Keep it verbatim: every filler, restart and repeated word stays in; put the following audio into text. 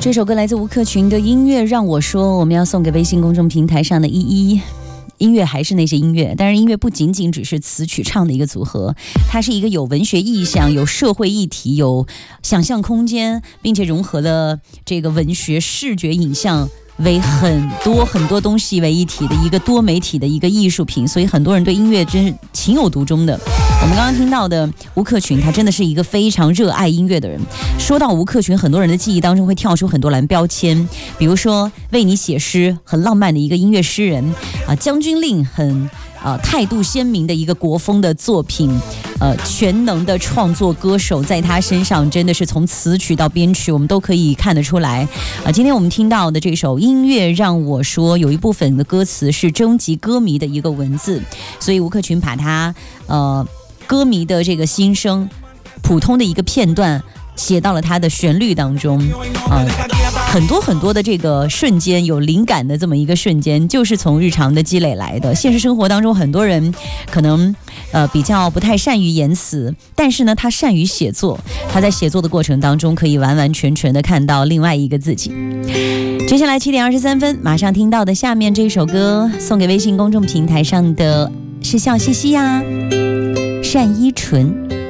这首歌来自吴克群的音乐让我说，我们要送给微信公众平台上的依依。音乐还是那些音乐，但是音乐不仅仅只是词曲唱的一个组合，它是一个有文学意象、有社会议题、有想象空间，并且融合了这个文学、视觉、影像为很多很多东西为一体的一个多媒体的一个艺术品，所以很多人对音乐真是情有独钟的。我们刚刚听到的吴克群，他真的是一个非常热爱音乐的人。说到吴克群，很多人的记忆当中会跳出很多蓝标签，比如说为你写诗很浪漫的一个音乐诗人啊，将军令很呃态度鲜明的一个国风的作品，呃全能的创作歌手，在他身上真的是从词曲到编曲我们都可以看得出来啊。今天我们听到的这首音乐让我说，有一部分的歌词是征集歌迷的一个文字，所以吴克群把他呃歌迷的这个心声普通的一个片段写到了他的旋律当中啊、呃，很多很多的这个瞬间有灵感的这么一个瞬间，就是从日常的积累来的。现实生活当中，很多人可能呃比较不太善于言辞，但是呢，他善于写作。他在写作的过程当中，可以完完全全的看到另外一个自己。接下来七点二十三分，马上听到的下面这首歌，送给微信公众平台上的是笑嘻嘻呀，单依纯。